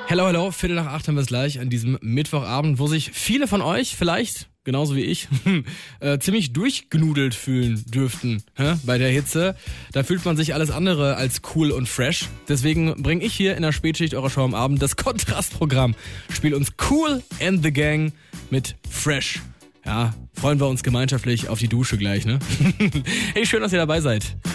Hello, hello, 7:45 haben wir es gleich an diesem Mittwochabend, wo sich viele von euch vielleicht, genauso wie ich, ziemlich durchgenudelt fühlen dürften bei der Hitze. Da fühlt man sich alles andere als cool und fresh. Deswegen bringe ich hier in der Spätschicht eurer Show am Abend das Kontrastprogramm. Spiel uns Kool and the Gang mit Fresh. Ja, freuen wir uns gemeinschaftlich auf die Dusche gleich, ne? Hey, schön, dass ihr dabei seid.